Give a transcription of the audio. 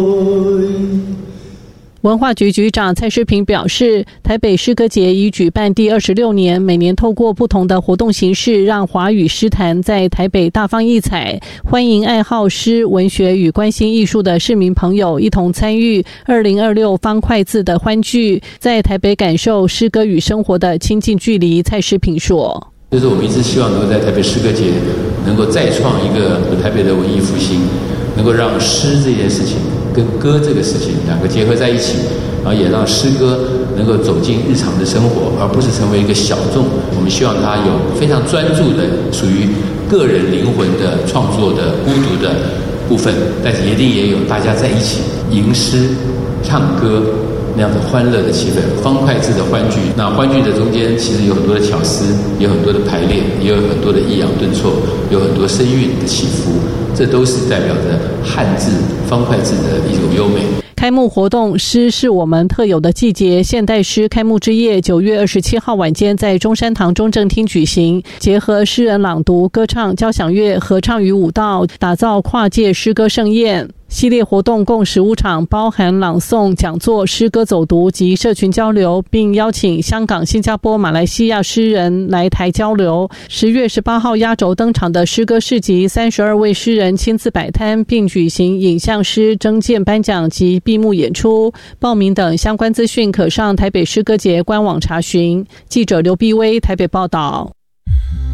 文化局局长蔡诗平表示，台北诗歌节已举办第26年，每年透过不同的活动形式，让华语诗坛在台北大放异彩，欢迎爱好诗、文学与关心艺术的市民朋友一同参与2026方块字的欢聚，在台北感受诗歌与生活的亲近距离。蔡诗平说， 就是我们一直希望能够在台北诗歌节能够再创一个台北的文艺复兴，能够让诗这件事情跟歌这个事情两个结合在一起，然后也让诗歌能够走进日常的生活，而不是成为一个小众。我们希望它有非常专注的属于个人灵魂的创作的孤独的部分，但是一定也有大家在一起吟诗唱歌那样的欢乐的气氛，方块字的欢聚。那欢聚的中间其实有很多的巧思，有很多的排列，也有很多的抑扬顿挫，有很多声韵的起伏，这都是代表着汉字方块字的一种优美。 开幕活动诗是我们特有的季节现代诗开幕之夜9月27号晚间在中山堂中正厅举行，结合诗人朗读、歌唱、交响乐、合唱与舞蹈，打造跨界诗歌盛宴。系列活动共15场，包含朗诵、讲座、诗歌走读及社群交流，并邀请香港、新加坡、马来西亚诗人来台交流。10月18号压轴登场的诗歌市集，32位诗人亲自摆摊，并举行影像诗征件颁奖及闭幕演出。报名等相关资讯可上台北诗歌节官网查询。记者刘碧薇台北报道。